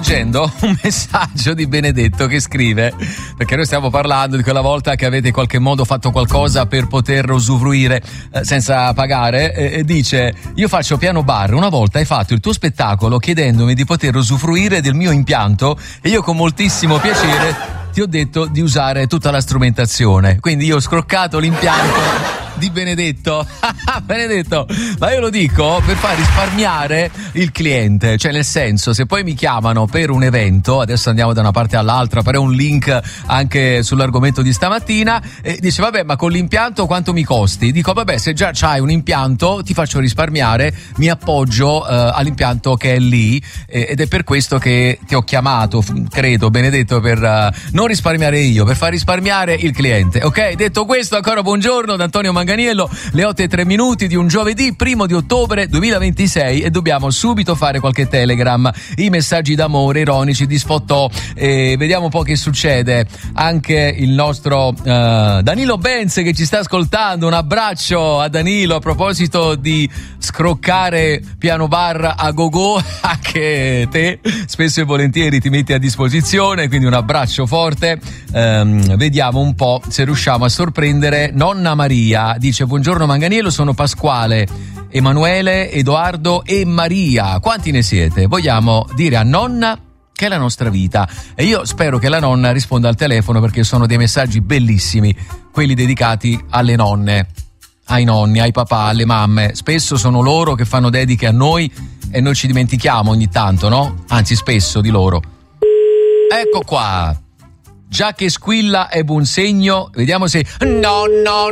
Leggendo un messaggio di Benedetto che scrive, perché noi stiamo parlando di quella volta che avete in qualche modo fatto qualcosa per poter usufruire senza pagare, e dice: io faccio piano bar, una volta hai fatto il tuo spettacolo chiedendomi di poter usufruire del mio impianto e io con moltissimo piacere ti ho detto di usare tutta la strumentazione, quindi io ho scroccato l'impianto di Benedetto. Benedetto, ma io lo dico per far risparmiare il cliente, cioè nel senso, se poi mi chiamano per un evento, adesso andiamo da una parte all'altra, farò un link anche sull'argomento di stamattina, e dice vabbè, ma con l'impianto quanto mi costi? Dico vabbè, se già c'hai un impianto ti faccio risparmiare, mi appoggio all'impianto che è lì, ed è per questo che ti ho chiamato, credo Benedetto, per non risparmiare io, per far risparmiare il cliente. Ok, detto questo, ancora buongiorno da Antonio Manganiello, le 8:03 di un giovedì 1 di ottobre 2026, e dobbiamo subito fare qualche telegram, i messaggi d'amore ironici di sfottò, e vediamo un po' che succede. Anche il nostro Danilo Benz che ci sta ascoltando, un abbraccio a Danilo. A proposito di scroccare piano bar a gogo, anche te spesso e volentieri ti metti a disposizione, quindi un abbraccio forte. Vediamo un po' se riusciamo a sorprendere nonna Maria. Dice: buongiorno Manganiello, sono Pasquale, Emanuele, Edoardo e Maria. Quanti ne siete? Vogliamo dire a nonna che è la nostra vita, e io spero che la nonna risponda al telefono, perché sono dei messaggi bellissimi, quelli dedicati alle nonne, ai nonni, ai papà, alle mamme. Spesso sono loro che fanno dediche a noi e noi ci dimentichiamo ogni tanto, no? Anzi, spesso di loro. Ecco qua. Già che squilla è buon segno. Vediamo se... No,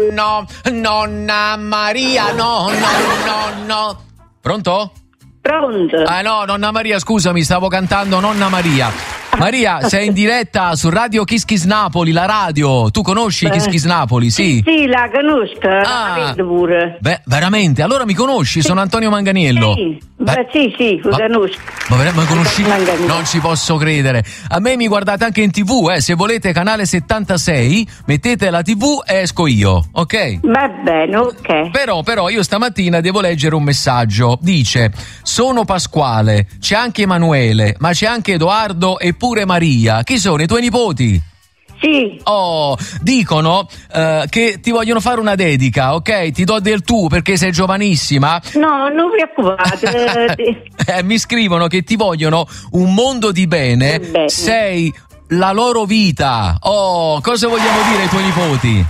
nonna Maria, no. Pronto? Pronto? Ah no, nonna Maria, scusami, stavo cantando Nonna Maria. Maria, sei in diretta su Radio Kiss Kiss Napoli, la radio. Tu conosci Kiss Kiss Napoli, sì? Sì, la conosco, la vedo pure. Beh, veramente? Allora mi conosci? Sono Antonio Manganiello. Sì, sì, lo conosco. Ma conosci? Non ci posso credere. A me mi guardate anche in TV, se volete canale 76, mettete la TV e esco io, ok? Va bene, ok. Però io stamattina devo leggere un messaggio. Dice: sono Pasquale, c'è anche Emanuele, ma c'è anche Edoardo e pure Maria. Chi sono i tuoi nipoti? Sì. Oh, dicono che ti vogliono fare una dedica, ok? Ti do del tu perché sei giovanissima. No, non preoccupate. Mi scrivono che ti vogliono un mondo di bene. Sei la loro vita. Oh, cosa vogliamo dire ai tuoi nipoti?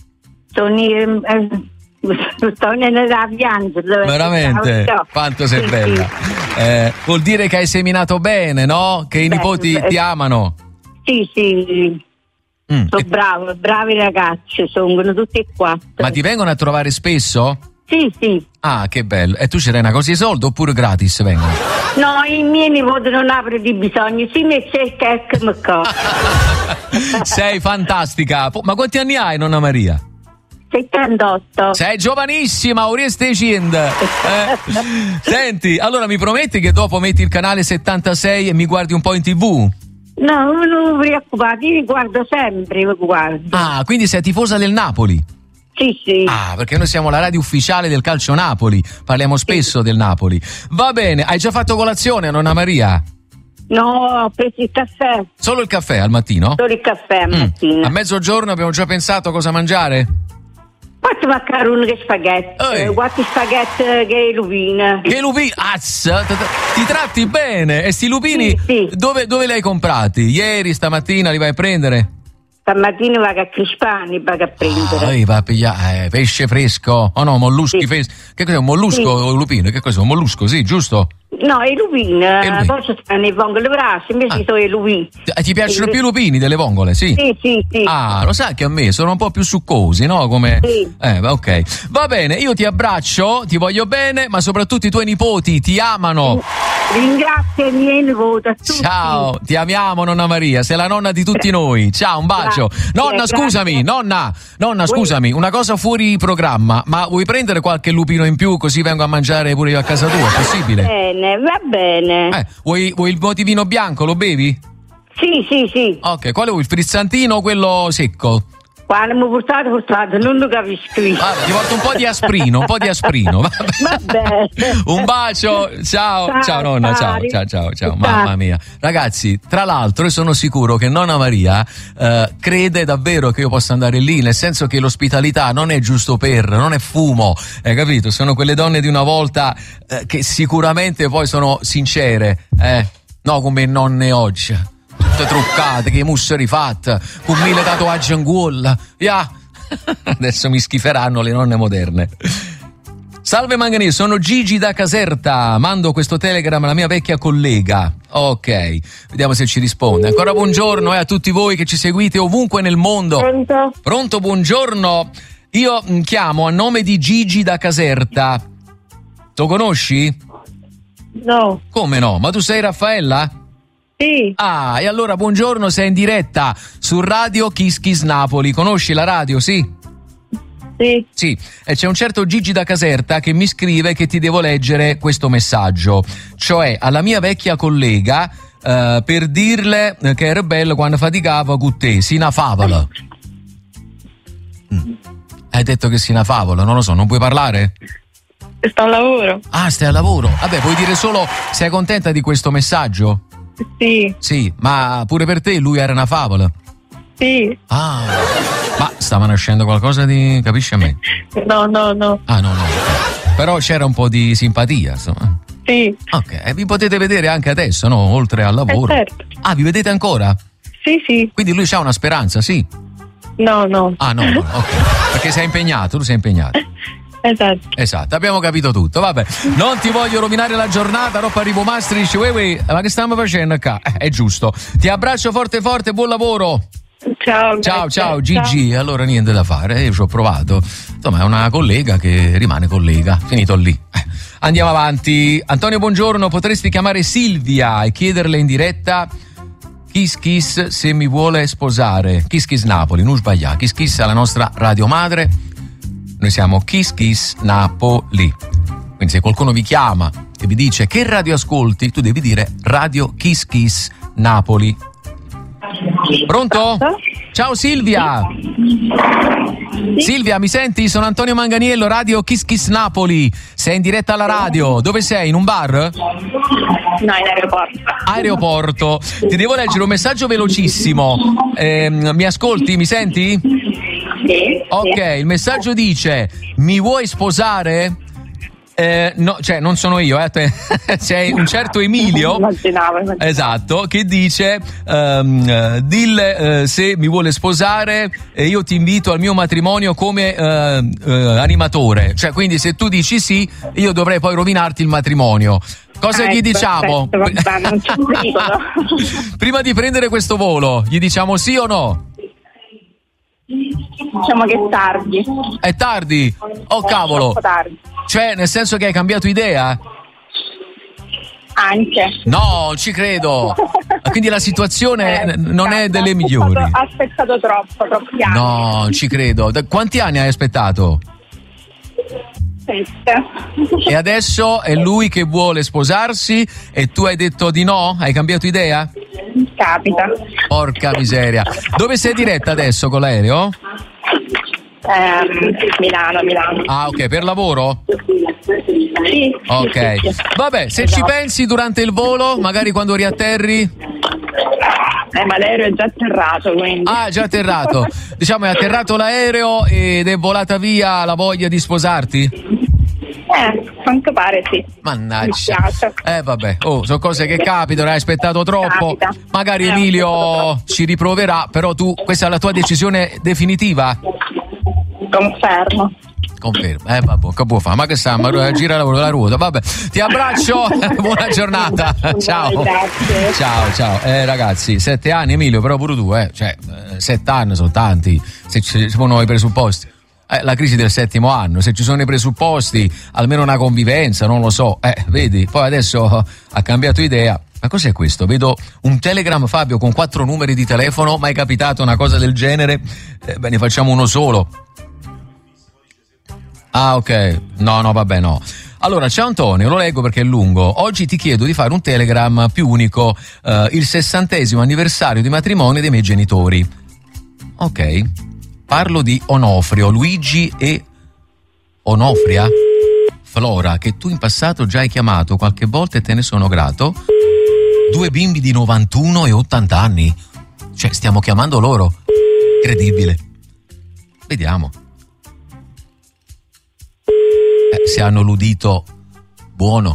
Sto nella pianta. Veramente? Quanto sei bella. Sì. Vuol dire che hai seminato bene, no? Che i nipoti ti amano. Sì. Sono bravi ragazzi, sono tutti qua. Ma ti vengono a trovare spesso? Sì. Ah, che bello. E tu ce l'hai una cosa di soldo oppure gratis vengono? No, i miei nipoti non aprono di bisogno, si mette il Sei fantastica. Ma quanti anni hai, nonna Maria? 78. Sei giovanissima, Orieste dicendo. Senti, allora mi prometti che dopo metti il canale 76 e mi guardi un po' in TV? No, non preoccupate, io guardo sempre, guardo. Ah, quindi sei tifosa del Napoli? Sì. Ah, perché noi siamo la radio ufficiale del calcio Napoli, parliamo spesso del Napoli. Va bene, hai già fatto colazione, nonna Maria? No, ho preso il caffè. Solo il caffè al mattino? Solo il caffè al mattino. A mezzogiorno abbiamo già pensato cosa mangiare? 4 maccheroni che spaghetti, 4 spaghetti che lupine. Che lupine? Ti tratti bene? E sti lupini sì. Dove li hai comprati? Ieri, stamattina li vai a prendere? Stamattina vado a Crispani, vado a prendere. Va a pigliare pesce fresco. Oh no, molluschi freschi. Che cos'è un mollusco o lupino? Che cos'è un mollusco, sì, giusto? No, i lupini, poi stanno i vongole braci, invece sono i lupini. Ti piacciono più i lupini delle vongole, sì? Sì. Ah, lo sai che a me sono un po' più succosi, no? Come... Sì. Ok. Va bene, io ti abbraccio, ti voglio bene, ma soprattutto i tuoi nipoti ti amano. Ringrazio i miei nipoti, a tutti. Ciao, ti amiamo nonna Maria, sei la nonna di tutti noi. Ciao, un bacio. Nonna, scusami, nonna, scusami, una cosa fuori programma, ma vuoi prendere qualche lupino in più così vengo a mangiare pure io a casa tua, è possibile? Va bene. Vuoi il motivino bianco, lo bevi? Sì. Ok, quale vuoi, il frizzantino o quello secco? Quale mi portate, non lo capisco. Vabbè, ti porto un po' di asprino. Vabbè. Un bacio, ciao nonna, ciao, mamma mia. Ragazzi, tra l'altro io sono sicuro che nonna Maria crede davvero che io possa andare lì, nel senso che l'ospitalità non è giusto non è fumo, hai capito? Sono quelle donne di una volta che sicuramente poi sono sincere, no come nonne oggi. Tutte truccate, che musse rifatte, con 1000 tatuaggi in gola. Adesso mi schiferanno le nonne moderne. Salve Manganese, sono Gigi da Caserta. Mando questo telegram alla mia vecchia collega. Ok, vediamo se ci risponde. Ancora buongiorno a tutti voi che ci seguite ovunque nel mondo. Pronto, buongiorno. Io chiamo a nome di Gigi da Caserta. Lo conosci? No. Come no? Ma tu sei Raffaella? Sì. Ah, e allora buongiorno, sei in diretta su Radio Kiss Kiss Napoli. Conosci la radio, sì? Sì. Sì, e c'è un certo Gigi da Caserta che mi scrive che ti devo leggere questo messaggio, cioè alla mia vecchia collega per dirle che era bello quando faticava con te, si una favola. Hai detto che si una favola, non lo so, non puoi parlare? Sto al lavoro. Ah, stai al lavoro? Vabbè, puoi dire solo sei contenta di questo messaggio? Sì. Sì, ma pure per te lui era una favola? Sì. Ah, ma stava nascendo qualcosa di... capisci a me? No. Ah, no. Però c'era un po' di simpatia, insomma. Sì. Ok, e vi potete vedere anche adesso, no? Oltre al lavoro. Certo. Ah, vi vedete ancora? Sì. Quindi lui c'ha una speranza, sì? No. Ah, no, ok. Perché sei impegnato, tu sei impegnato. Esatto, abbiamo capito tutto. Vabbè, non ti voglio rovinare la giornata. Dopo arrivo Mastri dice ma che stiamo facendo qua? È giusto. Ti abbraccio forte, buon lavoro. Ciao Gigi. Allora niente da fare, io ci ho provato. Insomma, è una collega che rimane collega. Finito lì. Andiamo avanti. Antonio, buongiorno. Potresti chiamare Silvia e chiederle in diretta Kiss Kiss se mi vuole sposare. Kiss Kiss Napoli, non sbagliare. Kiss Kiss è la nostra radio madre. Noi siamo Kiss Kiss Napoli. Quindi se qualcuno vi chiama e vi dice che radio ascolti, tu devi dire Radio Kiss Kiss Napoli. Pronto? Ciao Silvia. Sì. Silvia, mi senti? Sono Antonio Manganiello, Radio Kiss Kiss Napoli. Sei in diretta alla radio. Dove sei? In un bar? No, in Aeroporto. Ti devo leggere un messaggio velocissimo. Mi ascolti? Mi senti? Sì. Ok, il messaggio dice: mi vuoi sposare? No, cioè non sono io, c'è un certo Emilio, immaginavo. Esatto, che dice dille se mi vuole sposare e io ti invito al mio matrimonio come animatore, cioè quindi se tu dici sì io dovrei poi rovinarti il matrimonio. Cosa gli diciamo? Perfetto, vabbè, non c'è pericolo. Prima di prendere questo volo gli diciamo sì o no? Diciamo che è tardi. È tardi? Oh cavolo, tardi. Cioè nel senso che hai cambiato idea? Anche. No, ci credo. Quindi la situazione non è delle migliori. Ha aspettato troppi anni. No, ci credo. Da quanti anni hai aspettato? 7. E adesso è lui che vuole sposarsi e tu hai detto di no? Hai cambiato idea? Capita. Porca miseria. Dove sei diretta adesso con l'aereo? Milano. Ah, ok, per lavoro? Sì. Ok. Vabbè, se ci pensi durante il volo, magari quando riatterri. Ma l'aereo è già atterrato, quindi. Ah, è già atterrato. Diciamo è atterrato l'aereo ed è volata via la voglia di sposarti? Quanto pare sì. Mannaggia. Vabbè, sono cose che capitano, hai aspettato troppo. Capita. Magari Emilio ci riproverà, però tu, questa è la tua decisione definitiva? Confermo. Vabbè, che può fare? Ma che sa, ma gira la ruota. Vabbè, ti abbraccio, buona giornata. Ciao. Grazie. Ciao. Ragazzi, 7 anni Emilio, però pure tu, cioè 7 anni sono tanti, se ci sono i presupposti. La crisi del 7° anno, se ci sono i presupposti, almeno una convivenza, non lo so, vedi, poi adesso ha cambiato idea. Ma cos'è questo? Vedo un telegram, Fabio, con 4 numeri di telefono, mai capitato una cosa del genere? Ne facciamo uno solo. Ah, ok, no, vabbè, no. Allora, ciao Antonio, lo leggo perché è lungo. Oggi ti chiedo di fare un telegram più unico, il 60° anniversario di matrimonio dei miei genitori. Ok. Parlo di Onofrio, Luigi e Onofria, Flora, che tu in passato già hai chiamato qualche volta e te ne sono grato. 2 bimbi di 91 e 80 anni. Cioè, stiamo chiamando loro. Incredibile. Vediamo. Se hanno l'udito buono.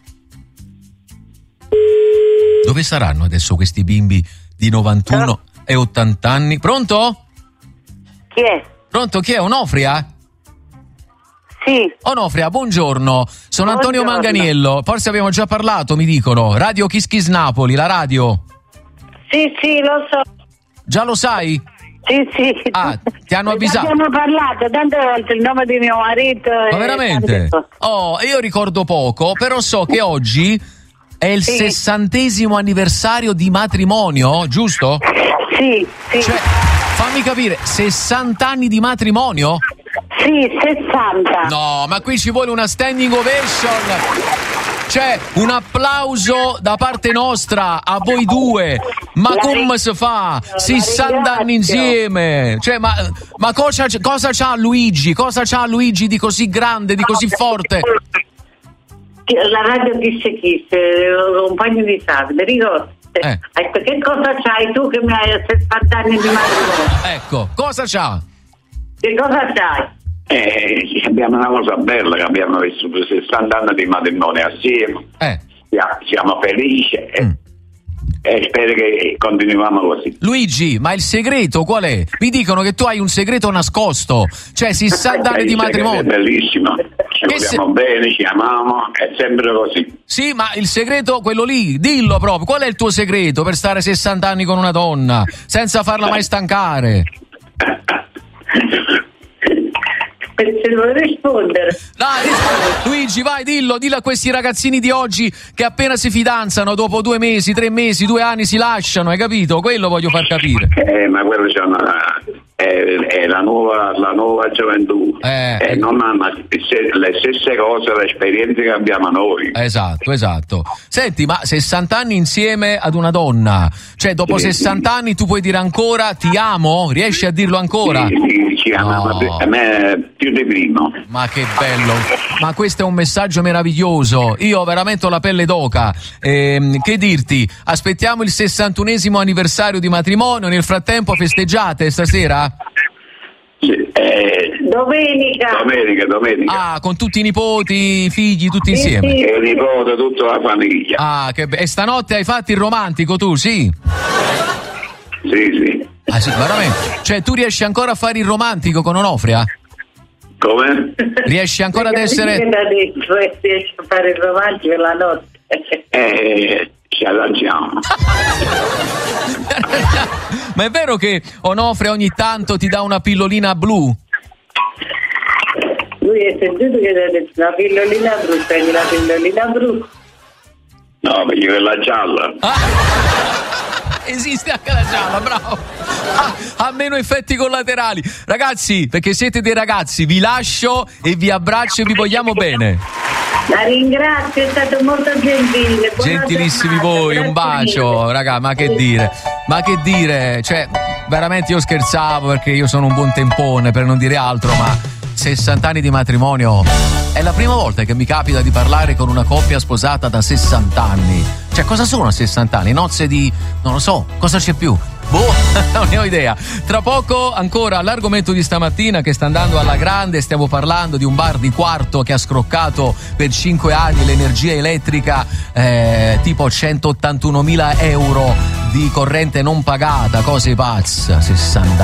Dove saranno adesso questi bimbi di 91 e 80 anni? Pronto? Chi è? Pronto, chi è? Onofria? Sì. Onofria, buongiorno. Sono Antonio Manganiello. Forse abbiamo già parlato, mi dicono. Radio Kiss Kiss Napoli, la radio. Sì, lo so. Già lo sai? Sì. Ah, ti hanno avvisato? Abbiamo parlato tante volte, il nome di mio marito. Ma veramente? Oh, io ricordo poco, però so che oggi è il 60° anniversario di matrimonio, giusto? Sì. Cioè, fammi capire, 60 anni di matrimonio? Sì, 60. No, ma qui ci vuole una standing ovation. Cioè, un applauso da parte nostra a voi due. Ma come si fa? 60 anni insieme. Cioè, ma cosa c'ha Luigi? Cosa c'ha Luigi di così grande, di così forte? La radio Kiss Kiss, compagno di Sabine, ricordi? Ecco, che cosa c'hai tu che mi hai 60 anni di matrimonio? Ecco, cosa c'ha? Che cosa c'hai? Abbiamo una cosa bella, che abbiamo vissuto 60 anni di matrimonio assieme. Siamo felici e spero che continuiamo così. Luigi, ma il segreto qual è? Mi dicono che tu hai un segreto nascosto, cioè 60 anni di matrimonio. È bellissimo, ci vogliamo bene, ci amiamo, è sempre così. Sì, ma il segreto, quello lì, dillo proprio, qual è il tuo segreto per stare 60 anni con una donna senza farla mai stancare? Se devo rispondere. Dai, Luigi, vai, dillo a questi ragazzini di oggi che appena si fidanzano, dopo 2 mesi, 3 mesi, 2 anni si lasciano, hai capito? Quello voglio far capire. Ma quello è la nuova gioventù. Non hanno le stesse cose, le esperienze che abbiamo noi. Esatto. Senti, ma 60 anni insieme ad una donna, cioè dopo 60 anni tu puoi dire ancora ti amo? Riesci a dirlo ancora? Sì, ci amiamo a me più di prima. Ma che bello, ma questo è un messaggio meraviglioso, io ho veramente la pelle d'oca. Che dirti, aspettiamo il 61esimo anniversario di matrimonio, nel frattempo festeggiate stasera? Sì, domenica. Ah, con tutti i nipoti, i figli, tutti insieme? Sì. E il nipote, tutta la famiglia. Ah, e stanotte hai fatto il romantico tu, sì? Sì. Ah sì, veramente? Cioè tu riesci ancora a fare il romantico con Onofria? Come? Riesci ancora ad essere... Riesci a fare il romantico la notte? Ci allacciamo. Ma è vero che Onofria ogni tanto ti dà una pillolina blu? Lui è sentito che ti ha detto una pillolina blu, prendi la pillolina blu. No, perché quella gialla. Esiste anche la gialla, bravo. Ha meno effetti collaterali. Ragazzi, perché siete dei ragazzi, vi lascio e vi abbraccio e vi vogliamo bene. La ringrazio, è stato molto gentile. Gentilissimi voi, un bacio, raga, ma che dire, cioè veramente io scherzavo perché io sono un buon tempone per non dire altro, ma 60 anni di matrimonio è la prima volta che mi capita di parlare con una coppia sposata da 60 anni. Cioè, cosa sono 60 anni? Nozze di... non lo so, cosa c'è più? Non ne ho idea. Tra poco ancora l'argomento di stamattina che sta andando alla grande. Stiamo parlando di un bar di Quarto che ha scroccato per 5 anni l'energia elettrica, tipo 181.000 euro di corrente non pagata, cose pazze. 60